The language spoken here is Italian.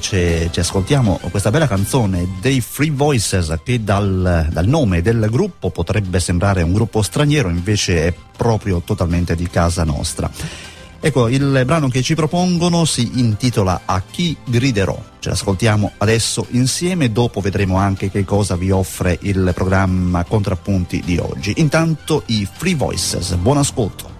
invece ci ascoltiamo questa bella canzone dei Free Voices, che dal nome del gruppo potrebbe sembrare un gruppo straniero, invece è proprio totalmente di casa nostra. Ecco, il brano che ci propongono si intitola A chi griderò. Ce l'ascoltiamo adesso insieme, dopo vedremo anche che cosa vi offre il programma Contrappunti di oggi. Intanto i Free Voices, buon ascolto.